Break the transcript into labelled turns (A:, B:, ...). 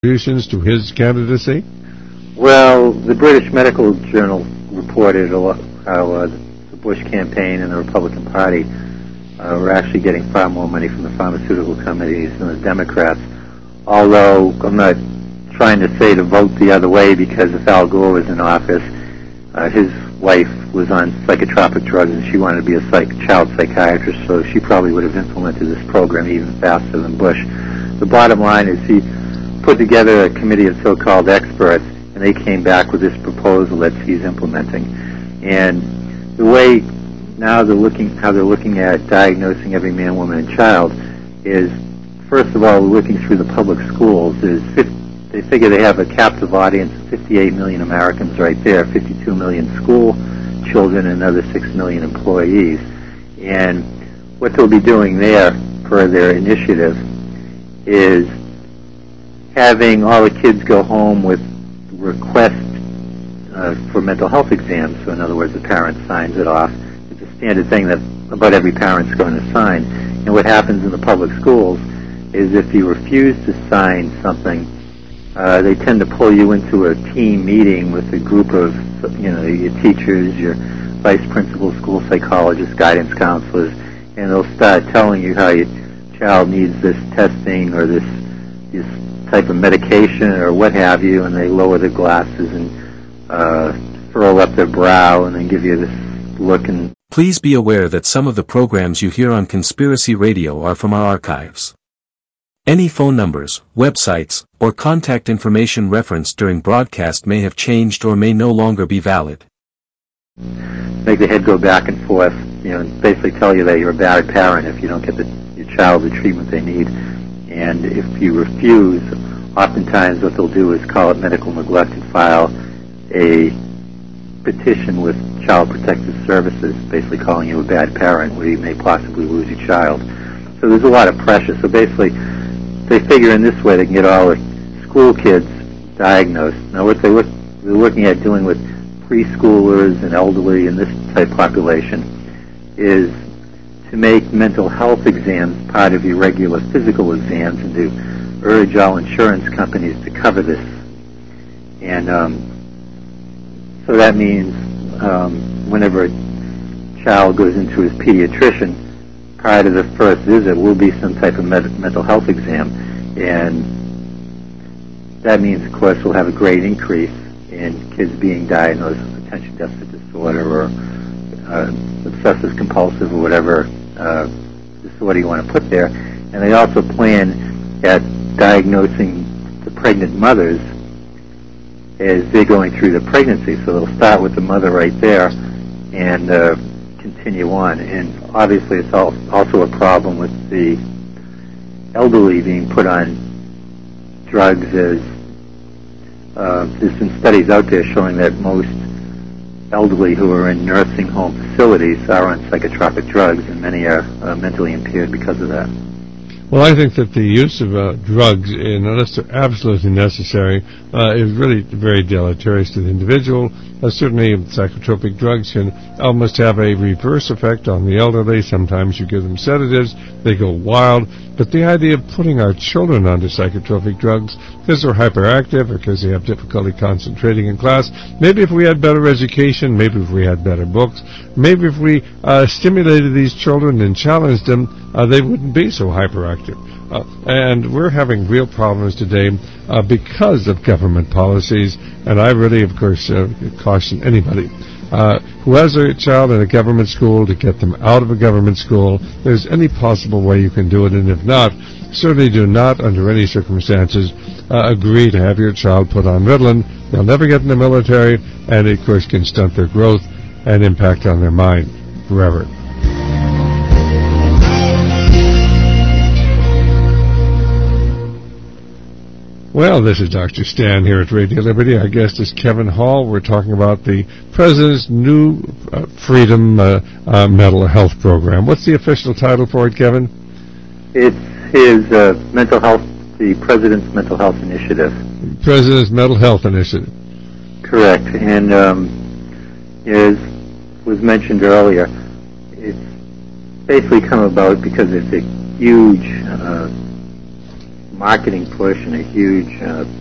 A: contributions to his candidacy?
B: Well, the British Medical Journal reported how the Bush campaign and the Republican Party were actually getting far more money from the pharmaceutical companies than the Democrats. Although I'm not trying to say to vote the other way, because if Al Gore was in office, his wife was on psychotropic drugs and she wanted to be a child psychiatrist, so she probably would have implemented this program even faster than Bush. The bottom line is he put together a committee of so-called experts, and they came back with this proposal that he's implementing. And the way now how they're looking at diagnosing every man, woman, and child is, first of all, looking through the public schools. They figure they have a captive audience of 58 million Americans right there, 52 million school children, and another 6 million employees. And what they'll be doing there, per their initiative, is having all the kids go home with requests for mental health exams. So in other words, the parent signs it off. It's a standard thing that about every parent's going to sign. And what happens in the public schools is if you refuse to sign something, they tend to pull you into a team meeting with a group of, your teachers, your vice principal, school psychologists, guidance counselors, and they'll start telling you how your child needs this testing or this type of medication or what have you, and they lower their glasses and furrow up their brow and then give you this look. And
C: please be aware that some of the programs you hear on Conspiracy Radio are from our archives. Any phone numbers, websites, or contact information referenced during broadcast may have changed or may no longer be valid.
B: Make the head go back and forth, and basically tell you that you're a bad parent if you don't get your child the treatment they need. And if you refuse, oftentimes what they'll do is call it medical neglect and file a petition with Child Protective Services, basically calling you a bad parent where you may possibly lose your child. So there's a lot of pressure. So basically, they figure in this way they can get all the school kids diagnosed. Now what they're looking at doing with preschoolers and elderly and this type population is to make mental health exams part of your regular physical exams and to urge all insurance companies to cover this. And so that means whenever a child goes into his pediatrician, prior to the first visit will be some type of mental health exam. And that means, of course, we'll have a great increase in kids being diagnosed with attention deficit disorder or obsessive compulsive or whatever disorder you want to put there. And they also plan at diagnosing the pregnant mothers as they're going through the pregnancy. So they'll start with the mother right there and continue on. And obviously it's also a problem with the elderly being put on drugs. As there's some studies out there showing that most elderly who are in nursing home facilities are on psychotropic drugs, and many are mentally impaired because of that.
A: Well, I think that the use of drugs, unless they're absolutely necessary, is really very deleterious to the individual. Certainly, psychotropic drugs can almost have a reverse effect on the elderly. Sometimes you give them sedatives, they go wild. But the idea of putting our children onto psychotropic drugs because they're hyperactive or because they have difficulty concentrating in class, maybe if we had better education, maybe if we had better books, maybe if we stimulated these children and challenged them, they wouldn't be so hyperactive. And we're having real problems today because of government policies. And I really, of course, caution anybody who has a child in a government school to get them out of a government school. There's any possible way you can do it. And if not, certainly do not, under any circumstances, agree to have your child put on Ritalin. They'll never get in the military, and it, of course, can stunt their growth and impact on their mind forever. Well, this is Dr. Stan here at Radio Liberty. Our guest is Kevin Hall. We're talking about the President's new Freedom Mental Health Program. What's the official title for it, Kevin?
B: It's his mental health, the President's Mental Health Initiative.
A: President's Mental Health Initiative.
B: Correct. And as was mentioned earlier, it's basically come about because it's a huge marketing push and a huge